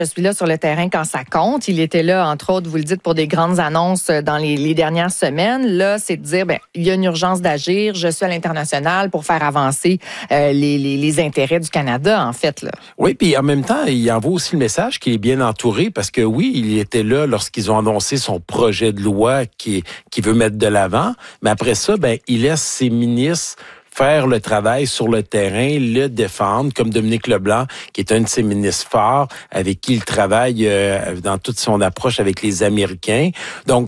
Je suis là sur le terrain quand ça compte. Il était là, entre autres, vous le dites, pour des grandes annonces dans les dernières semaines. Là, c'est de dire, il y a une urgence d'agir. Je suis à l'international pour faire avancer les intérêts du Canada, en fait. Là. Oui, puis en même temps, il envoie aussi le message qu'il est bien entouré parce que oui, il était là lorsqu'ils ont annoncé son projet de loi qui veut mettre de l'avant. Mais après ça, il laisse ses ministres faire le travail sur le terrain, le défendre, comme Dominique Leblanc, qui est un de ses ministres forts, avec qui il travaille dans toute son approche avec les Américains. Donc,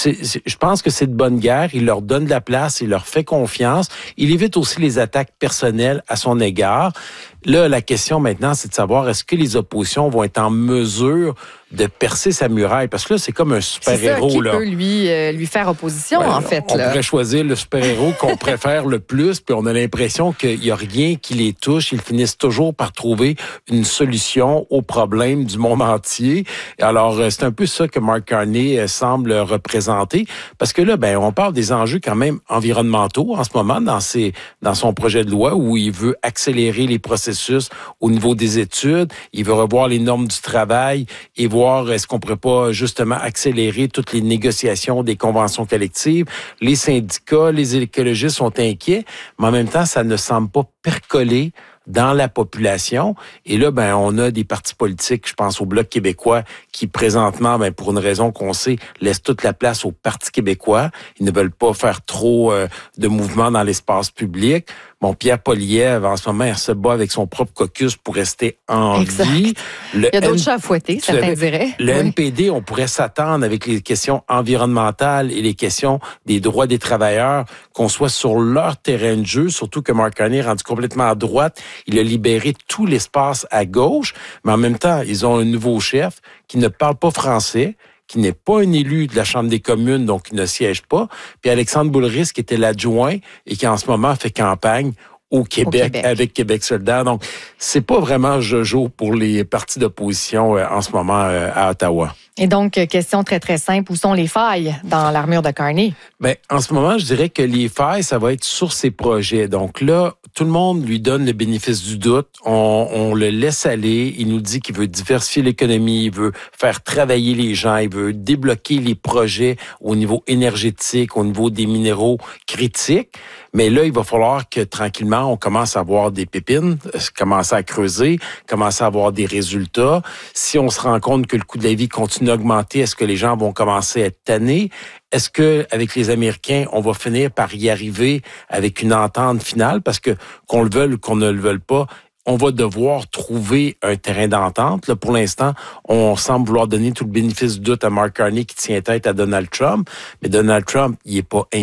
je pense que c'est de bonne guerre. Il leur donne de la place, il leur fait confiance. Il évite aussi les attaques personnelles à son égard. Là, la question maintenant, c'est de savoir est-ce que les oppositions vont être en mesure de percer sa muraille? Parce que là, c'est comme un super-héros. C'est ça, qui peut lui faire opposition, en fait. On pourrait choisir le super-héros qu'on préfère le plus, puis on a l'impression qu'il n'y a rien qui les touche. Ils finissent toujours par trouver une solution aux problèmes du monde entier. Alors, c'est un peu ça que Mark Carney semble représenter. Parce que là, on parle des enjeux quand même environnementaux en ce moment dans son projet de loi où il veut accélérer les processus au niveau des études. Il veut revoir les normes du travail et voir est-ce qu'on pourrait pas justement accélérer toutes les négociations des conventions collectives. Les syndicats, les écologistes sont inquiets, mais en même temps, ça ne semble pas percoler dans la population. Et là, on a des partis politiques, je pense au Bloc québécois, qui présentement, pour une raison qu'on sait, laissent toute la place au Parti québécois. Ils ne veulent pas faire trop de mouvements dans l'espace public. Pierre Poilievre, en ce moment, il se bat avec son propre caucus pour rester en vie. Il y a d'autres chats à fouetter, certains diraient. Le NPD, on pourrait s'attendre avec les questions environnementales et les questions des droits des travailleurs qu'on soit sur leur terrain de jeu, surtout que Mark Carney est rendu complètement à droite. Il a libéré tout l'espace à gauche, mais en même temps, ils ont un nouveau chef qui ne parle pas français, qui n'est pas un élu de la Chambre des communes, donc qui ne siège pas. Puis Alexandre Boulris, qui était l'adjoint et qui en ce moment fait campagne au Québec avec Québec solidaire. Donc, c'est pas vraiment jojo pour les partis d'opposition en ce moment à Ottawa. Et donc, question très, très simple, où sont les failles dans l'armure de Carney? En ce moment, je dirais que les failles, ça va être sur ses projets. Donc là, tout le monde lui donne le bénéfice du doute. On le laisse aller. Il nous dit qu'il veut diversifier l'économie, il veut faire travailler les gens, il veut débloquer les projets au niveau énergétique, au niveau des minéraux critiques. Mais là, il va falloir que tranquillement, on commence à avoir des pépines, commencer à creuser, commencer à avoir des résultats. Si on se rend compte que le coût de la vie continue à augmenter, est-ce que les gens vont commencer à être tannés? Est-ce que avec les Américains, on va finir par y arriver avec une entente finale? Parce que qu'on le veuille ou qu'on ne le veuille pas, on va devoir trouver un terrain d'entente. Là, pour l'instant, on semble vouloir donner tout le bénéfice du doute à Mark Carney qui tient tête à Donald Trump. Mais Donald Trump, il est pas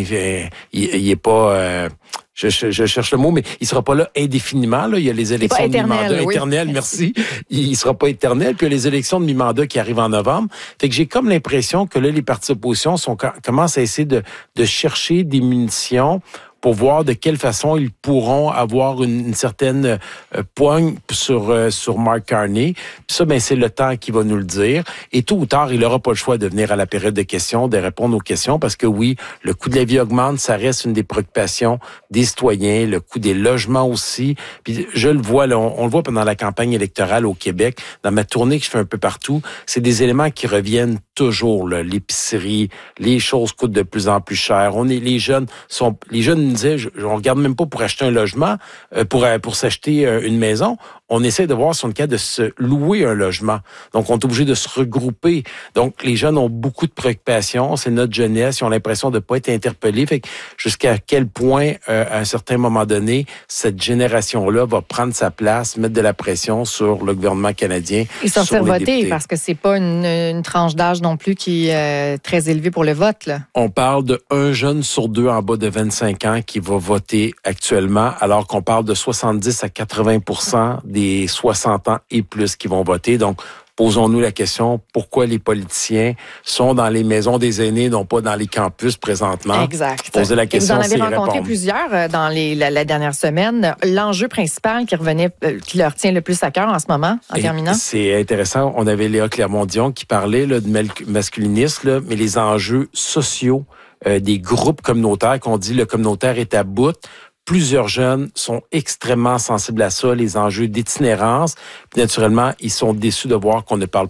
je cherche le mot, mais il sera pas là indéfiniment. Là, il y a les élections de mi-mandat éternelles, merci. Il sera pas éternel. Puis il y a les élections de mi-mandat qui arrivent en novembre. Fait que j'ai comme l'impression que là, les partis d'opposition commencent à essayer de chercher des munitions pour voir de quelle façon ils pourront avoir une certaine poigne sur Mark Carney. Puis ça, c'est le temps qui va nous le dire. Et tôt ou tard, il n'aura pas le choix de venir à la période de questions, de répondre aux questions, parce que oui, le coût de la vie augmente, ça reste une des préoccupations des citoyens, le coût des logements aussi. Puis je le vois, là, on le voit pendant la campagne électorale au Québec, dans ma tournée que je fais un peu partout, c'est des éléments qui reviennent toujours, là. L'épicerie, les choses coûtent de plus en plus cher. Les jeunes nous disaient, on regarde même pas pour acheter un logement, pour s'acheter une maison. On essaie de voir si on est capable de se louer un logement. Donc, on est obligé de se regrouper. Donc, les jeunes ont beaucoup de préoccupations. C'est notre jeunesse. Ils ont l'impression de pas être interpellés. Fait que jusqu'à quel point, à un certain moment donné, cette génération-là va prendre sa place, mettre de la pression sur le gouvernement canadien. Et sortir voter, parce que c'est pas une tranche d'âge non plus qui est très élevée pour le vote, là. On parle de 1 jeune sur 2 en bas de 25 ans qui va voter actuellement, alors qu'on parle de 70 à 80% des 60 ans et plus qui vont voter. Donc, posons-nous la question, pourquoi les politiciens sont dans les maisons des aînés, non pas dans les campus présentement? Exact. Poser la question, vous en avez rencontré plusieurs dans la dernière semaine. L'enjeu principal qui leur tient le plus à cœur en ce moment, en terminant? C'est intéressant. On avait Léa Clermont-Dion qui parlait là, de masculinisme, là, mais les enjeux sociaux des groupes communautaires, qu'on dit le communautaire est à bout, plusieurs jeunes sont extrêmement sensibles à ça, les enjeux d'itinérance. Puis naturellement, ils sont déçus de voir qu'on ne parle